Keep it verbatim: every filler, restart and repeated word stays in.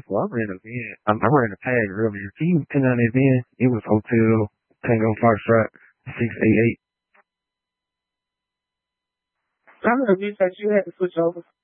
Well, I ran a van. Um, I ran a pad earlier. Can you pin on that van? It was Hotel Tango Foxtrot six eight eight. I heard you said you had to switch over.